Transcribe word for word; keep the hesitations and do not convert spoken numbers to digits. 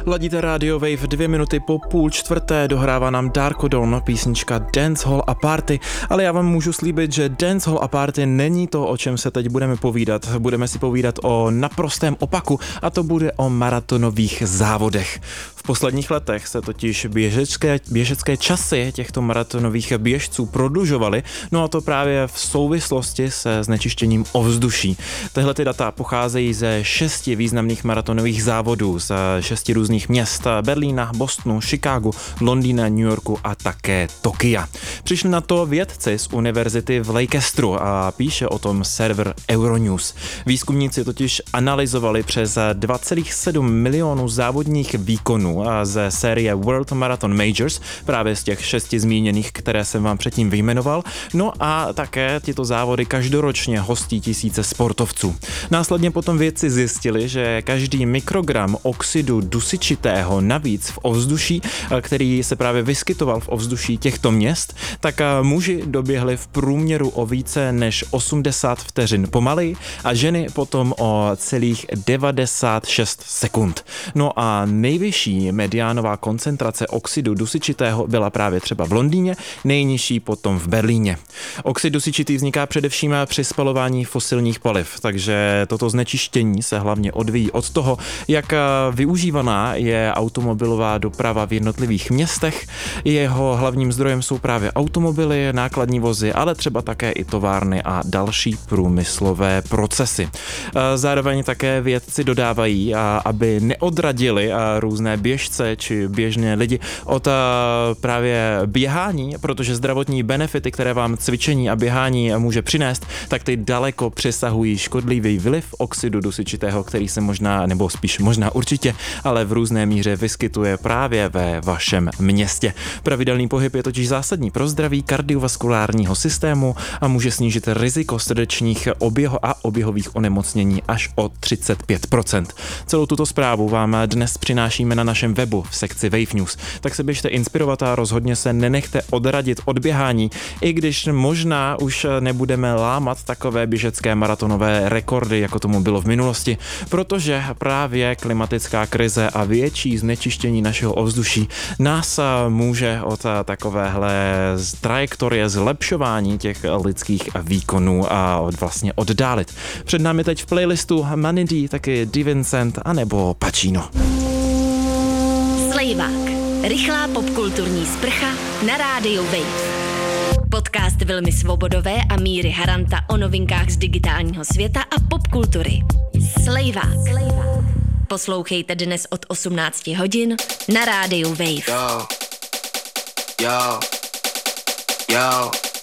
Ladíte Radio Wave dvě minuty po půl čtvrté, dohrává nám Darko Dawn, písnička Dancehall a Party, ale já vám můžu slíbit, že Dancehall a Party není to, o čem se teď budeme povídat. Budeme si povídat o naprostém opaku a to bude o maratonových závodech. V posledních letech se totiž běžecké, běžecké časy těchto maratonových běžců prodlužovaly, no a to právě v souvislosti se znečištěním ovzduší. Tyhle ty data pocházejí ze šesti významných maratonových závodů z šesti různých měst: Berlína, Bostonu, Chicagu, Londýna, New Yorku a také Tokia. Přišli na to vědci z univerzity v Leicesteru a píše o tom server Euronews. Výzkumníci totiž analyzovali přes dva celá sedm milionů závodních výkonů ze série World Marathon Majors, právě z těch šesti zmíněných, které jsem vám předtím vyjmenoval. No a také tyto závody každoročně hostí tisíce sportovců. Následně potom vědci zjistili, že každý mikrogram oxidu dusičitého navíc v ovzduší, který se právě vyskytoval v ovzduší těchto měst, tak muži doběhli v průměru o více než osmdesát vteřin pomaleji a ženy potom o celých devadesát šest sekund. No a nejvyšší mediánová koncentrace oxidu dusičitého byla právě třeba v Londýně, nejnižší potom v Berlíně. Oxid dusičitý vzniká především při spalování fosilních paliv, takže toto znečištění se hlavně odvíjí od toho, jak využívaná je automobilová doprava v jednotlivých městech. Jeho hlavním zdrojem jsou právě automobily, nákladní vozy, ale třeba také i továrny a další průmyslové procesy. Zároveň také vědci dodávají, aby neodradili různé běžce či běžné lidi od právě běhání, protože zdravotní benefity, které vám cvičení a běhání může přinést, tak ty daleko přesahují škodlivý vliv oxidu dusičitého, který se možná, nebo spíš možná určitě, ale v různé míře vyskytuje právě ve vašem městě. Pravidelný pohyb je totiž zásadní pro zdraví kardiovaskulárního systému a může snížit riziko srdečních oběho a oběhových onemocnění až o třicet pět procent. Celou tuto zprávu vám dnes přinášíme na našem webu v sekci Wave News. Tak se běžte inspirovat a rozhodně se nenechte odradit od běhání, i když možná už nebudeme lámat takové běžecké maratonové rekordy, jako tomu bylo v minulosti, protože právě klimatická krize a větší znečištění našeho ovzduší nás může od takovéhle trajektorie zlepšování těch lidských výkonů a vlastně oddálit. Před námi teď v playlistu Money D, taky DeVincent a nebo Pacino. Slejvák. Rychlá popkulturní sprcha na rádiu Wave. Podcast Vilmy Svobodové a Míry Haranta o novinkách z digitálního světa a popkultury. Slejvák. Poslouchejte dnes od osmnácti hodin na rádiu Wave. Yo, yo, yo.